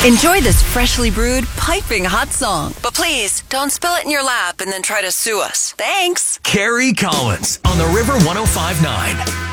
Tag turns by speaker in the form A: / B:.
A: Enjoy this freshly brewed, piping hot song. But please, don't spill it in your lap and then try to sue us. Thanks.
B: Carrie Collins on the River 105.9.